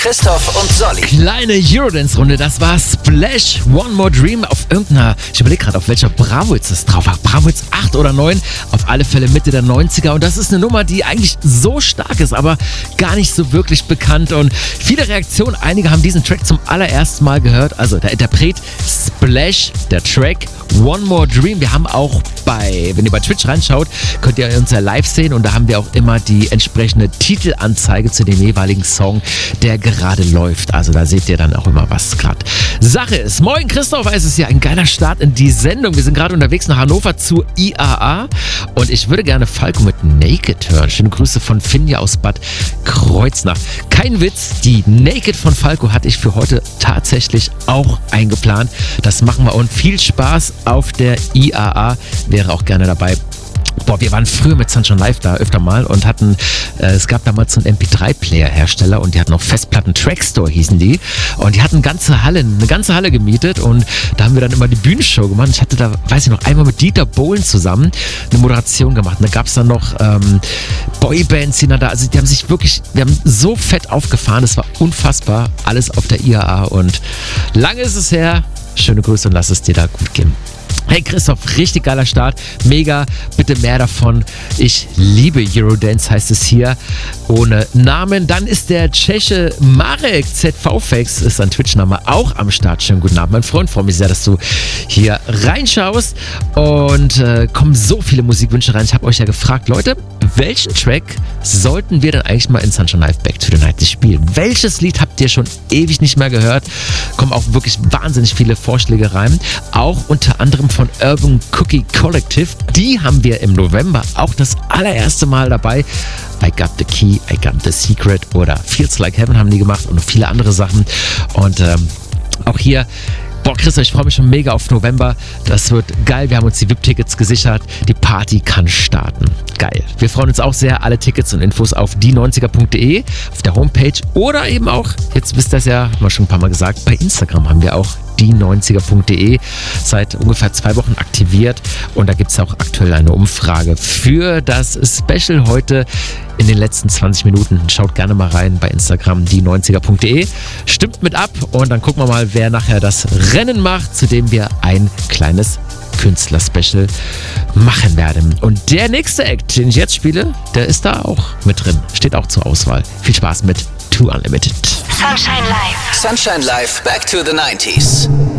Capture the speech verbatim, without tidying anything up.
Christoph und Solly. Kleine Eurodance-Runde, das war Splash, One More Dream auf irgendeiner, ich überlege gerade, auf welcher Bravo jetzt das drauf war. Bravo jetzt acht oder neun, auf alle Fälle Mitte der neunziger. Und das ist eine Nummer, die eigentlich so stark ist, aber gar nicht so wirklich bekannt. Und viele Reaktionen, einige haben diesen Track zum allerersten Mal gehört. Also der Interpret Splash, der Track One More Dream. Wir haben auch bei, wenn ihr bei Twitch reinschaut, könnt ihr uns ja live sehen und da haben wir auch immer die entsprechende Titelanzeige zu dem jeweiligen Song, der gerade läuft. Also da seht ihr dann auch immer, was gerade Sache ist. Moin Christoph, es ist ja ein geiler Start in die Sendung. Wir sind gerade unterwegs nach Hannover zu I A A und ich würde gerne Falco mit Naked hören. Schöne Grüße von Finja aus Bad Kreuznach. Kein Witz, die Naked von Falco hatte ich für heute tatsächlich auch eingeplant. Das machen wir und viel Spaß auf der I A A. Wäre auch gerne dabei. Boah, wir waren früher mit Sunshine Live da öfter mal und hatten, äh, es gab damals so einen M P drei Player Hersteller und die hatten auch Festplatten, Trackstore hießen die und die hatten ganze Halle, eine ganze Halle gemietet und da haben wir dann immer die Bühnenshow gemacht. Ich hatte da, weiß ich noch, einmal mit Dieter Bohlen zusammen eine Moderation gemacht und da gab es dann noch ähm, Boybands, die dann da, also die haben sich wirklich, wir haben so fett aufgefahren, das war unfassbar, alles auf der I A A und lange ist es her, schöne Grüße und lass es dir da gut gehen. Hey Christoph, richtig geiler Start, mega, bitte mehr davon. Ich liebe Eurodance, heißt es hier, ohne Namen. Dann ist der Tscheche Marek Z V-Fakes, ist ein Twitch-Name, auch am Start. Schönen guten Abend, mein Freund, freue mich sehr, dass du hier reinschaust und äh, kommen so viele Musikwünsche rein. Ich habe euch ja gefragt, Leute, welchen Track sollten wir denn eigentlich mal in Sunshine Live Back to the nineties spielen? Welches Lied habt ihr schon ewig nicht mehr gehört? Kommen auch wirklich wahnsinnig viele Vorschläge rein, auch unter anderem von Urban Cookie Collective. Die haben wir im November auch das allererste Mal dabei. I Got the Key, I Got the Secret oder Feels Like Heaven haben die gemacht und noch viele andere Sachen. Und ähm, auch hier, boah Christoph, ich freue mich schon mega auf November. Das wird geil. Wir haben uns die V I P-Tickets gesichert. Die Party kann starten. Geil. Wir freuen uns auch sehr. Alle Tickets und Infos auf die neunziger punkt de auf der Homepage oder eben auch, jetzt wisst ihr es ja, haben wir schon ein paar Mal gesagt, bei Instagram haben wir auch die neunziger punkt de seit ungefähr zwei Wochen aktiviert und da gibt es auch aktuell eine Umfrage für das Special heute in den letzten zwanzig Minuten. Schaut gerne mal rein bei Instagram, die neunziger punkt de. Stimmt mit ab und dann gucken wir mal, wer nachher das Rennen macht, zu dem wir ein kleines Künstler-Special machen werden. Und der nächste Act, den ich jetzt spiele, der ist da auch mit drin. Steht auch zur Auswahl. Viel Spaß mit Too Unlimited. Sunshine Live. Sunshine Live Back to the nineties.